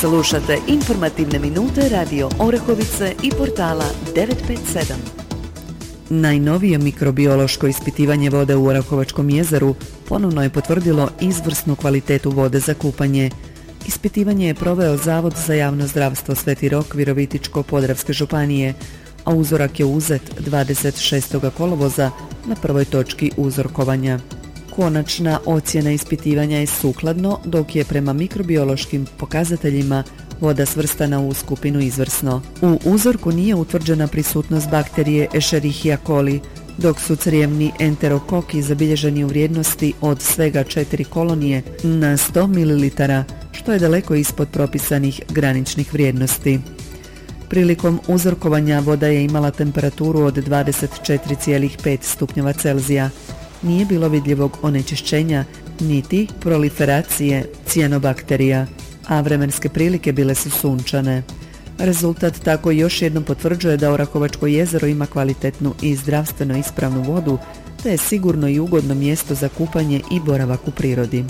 Slušate informativne minute Radio Orahovice i portala 957. Najnovije mikrobiološko ispitivanje vode u Orahovačkom jezeru ponovno je potvrdilo izvrsnu kvalitetu vode za kupanje. Ispitivanje je proveo Zavod za javno zdravstvo Sveti Rok Virovitičko-Podravske županije, a uzorak je uzet 26. kolovoza na prvoj točki uzorkovanja. Konačna ocjena ispitivanja je sukladno, dok je prema mikrobiološkim pokazateljima voda svrstana u skupinu izvrsno. U uzorku nije utvrđena prisutnost bakterije Escherichia coli, dok su crijevni enterokoki zabilježeni u vrijednosti od svega 4 kolonije na 100 ml, što je daleko ispod propisanih graničnih vrijednosti. Prilikom uzorkovanja voda je imala temperaturu od 24,5 stupnjeva Celzija. Nije bilo vidljivog onečišćenja niti proliferacije cijanobakterija, a vremenske prilike bile su sunčane. Rezultat tako još jednom potvrđuje da Orahovačko jezero ima kvalitetnu i zdravstveno ispravnu vodu, te je sigurno i ugodno mjesto za kupanje i boravak u prirodi.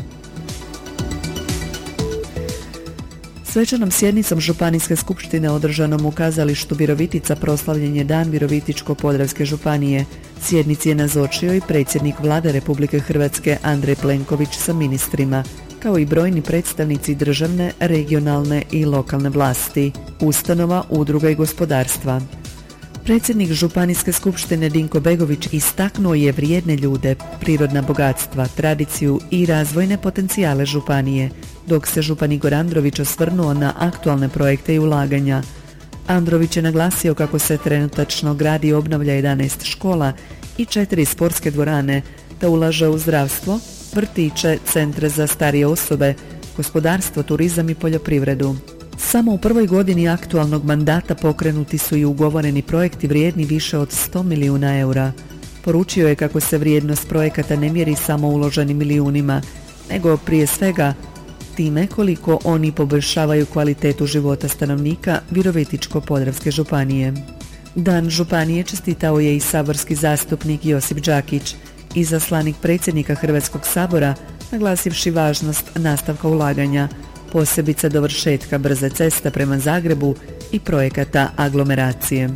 Svečanom sjednicom Županijske skupštine održanom u kazalištu Virovitica proslavljen je Dan Virovitičko-Podravske županije. Sjednici je nazočio i predsjednik Vlade Republike Hrvatske Andrej Plenković sa ministrima, kao i brojni predstavnici državne, regionalne i lokalne vlasti, ustanova, udruga i gospodarstva. Predsjednik Županijske skupštine Dinko Begović istaknuo je vrijedne ljude, prirodna bogatstva, tradiciju i razvojne potencijale županije, dok se župan Igor Andrović osvrnuo na aktualne projekte i ulaganja. Andrović je naglasio kako se trenutačno gradi i obnavlja 11 škola i 4 sportske dvorane, te ulaže u zdravstvo, vrtiće, centre za starije osobe, gospodarstvo, turizam i poljoprivredu. Samo u prvoj godini aktualnog mandata pokrenuti su i ugovoreni projekti vrijedni više od 100 milijuna eura. Poručio je kako se vrijednost projekata ne mjeri samo uloženim milijunima, nego prije svega time koliko oni poboljšavaju kvalitetu života stanovnika Virovitičko-Podravske županije. Dan županije čestitao je i saborski zastupnik Josip Đakić, izaslanik predsjednika Hrvatskog sabora, naglasivši važnost nastavka ulaganja, posebice dovršetka brze ceste prema Zagrebu i projekata aglomeracije.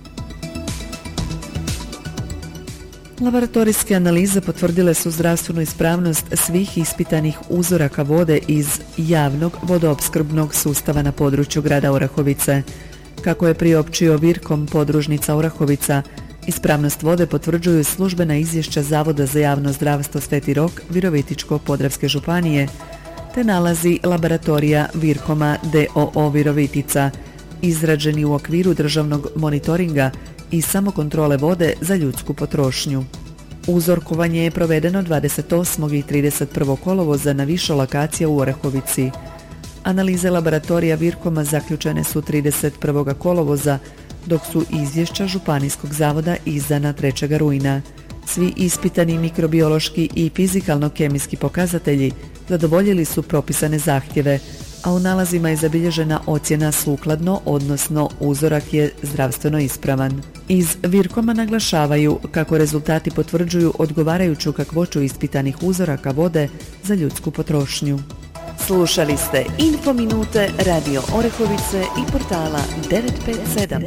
Laboratorijske analize potvrdile su zdravstvenu ispravnost svih ispitanih uzoraka vode iz javnog vodoopskrbnog sustava na području grada Orahovice. Kako je priopćio Virkom podružnica Orahovica, ispravnost vode potvrđuju službena izvješća Zavoda za javno zdravstvo Sveti Rok Virovitičko-Podravske županije, te nalazi laboratorija Virkoma d.o.o. Virovitica, izrađeni u okviru državnog monitoringa i samokontrole vode za ljudsku potrošnju. Uzorkovanje je provedeno 28. i 31. kolovoza na više lokacija u Orahovici. Analize laboratorija Virkoma zaključene su 31. kolovoza, dok su izvješća Županijskog zavoda izdana 3. rujna. Svi ispitani mikrobiološki i fizikalno-kemijski pokazatelji zadovoljili su propisane zahtjeve, a u nalazima je zabilježena ocjena sukladno, odnosno uzorak je zdravstveno ispravan. Iz Virkoma naglašavaju kako rezultati potvrđuju odgovarajuću kakvoću ispitanih uzoraka vode za ljudsku potrošnju. Slušali ste Infominute Radio Orahovice i portala 957.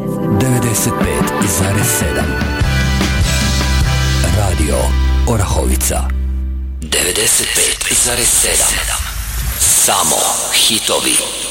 95,7 Radio Orahovica 95,7 Samo hitovi.